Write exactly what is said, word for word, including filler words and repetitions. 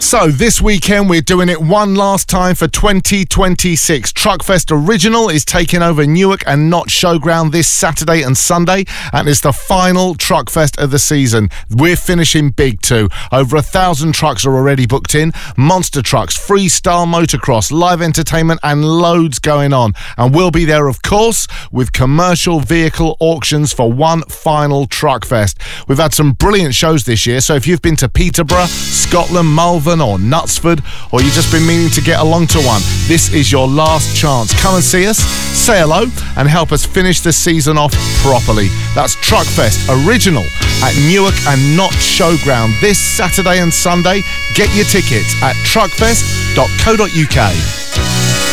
So this weekend we're doing it one last time for twenty twenty-six. Truckfest Original is taking over Newark and Notts Showground this Saturday and Sunday, and it's the final Truckfest of the season. We're finishing big too. Over a thousand trucks are already booked in. Monster trucks, freestyle motocross, live entertainment and loads going on. And we'll be there, of course, with commercial vehicle auctions for one final Truckfest. We've had some brilliant shows this year, so if you've been to Peterborough, Scotland, Malvern or Knutsford, or you've just been meaning to get along to one, this is your last chance. Come and see us, say hello, and help us finish the season off properly. That's Truckfest Original at Newark and Notts Showground this Saturday and Sunday. Get your tickets at truckfest dot co dot uk.